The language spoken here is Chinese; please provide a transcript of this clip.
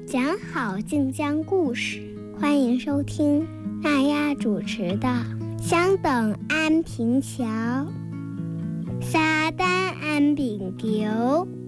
讲好晋江故事，欢迎收听娜丫主持的《相等安平桥》。沙丹安平桥，